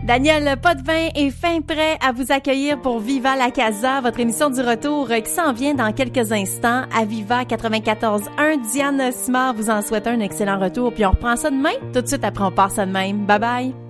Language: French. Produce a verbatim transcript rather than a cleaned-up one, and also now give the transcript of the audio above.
Daniel Potvin est fin prêt à vous accueillir pour Viva la Casa, votre émission du retour qui s'en vient dans quelques instants à Viva quatre-vingt-quatorze un. Diane Simard vous en souhaite un excellent retour, puis on reprend ça demain. Tout de suite après, on part ça de même. Bye bye!